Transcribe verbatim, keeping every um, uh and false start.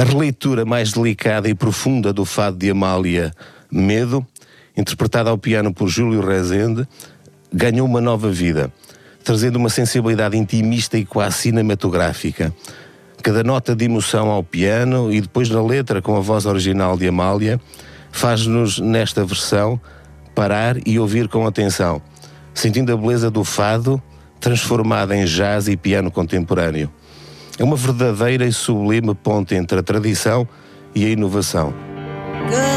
releitura mais delicada e profunda do fado de Amália, Medo, interpretada ao piano por Júlio Rezende, ganhou uma nova vida, trazendo uma sensibilidade intimista e quase cinematográfica. Cada nota de emoção ao piano e depois na letra com a voz original de Amália faz-nos, nesta versão, parar e ouvir com atenção, sentindo a beleza do fado transformada em jazz e piano contemporâneo. É uma verdadeira e sublime ponte entre a tradição e a inovação.